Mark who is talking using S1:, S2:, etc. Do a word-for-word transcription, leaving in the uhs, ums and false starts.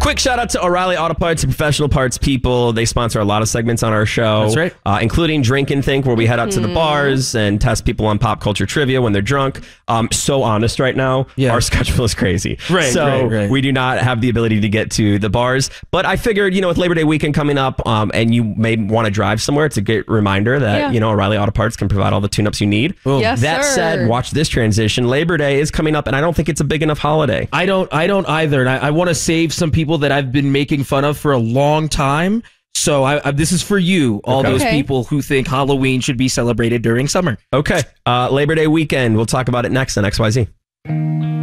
S1: Quick shout out to O'Reilly Auto Parts, professional parts people. They sponsor a lot of segments on our show.
S2: That's right.
S1: Uh, including Drink and Think, where we head out to the bars and test people on pop culture trivia when they're drunk. Um, so honest right now,
S2: Yeah.
S1: our schedule is crazy.
S2: Right,
S1: so
S2: right, right.
S1: we do not have the ability to get to the bars. But I figured, you know, with Labor Day weekend coming up um, and you may want to drive somewhere, it's a great reminder that,
S3: Yeah.
S1: you know, O'Reilly Auto Parts can provide all the tune-ups you need.
S2: Boom.
S3: Yes,
S1: That
S3: sir.
S1: said, watch this transition. Labor Day is coming up, and I don't think it's a big enough holiday.
S2: I don't I don't either. And I, I want to save some people that I've been making fun of for a long time. So I, I, this is for you, all
S1: Okay.
S2: those
S3: Okay.
S2: people who think Halloween should be celebrated during summer.
S1: Okay. Uh, Labor Day weekend. We'll talk about it next on X Y Z.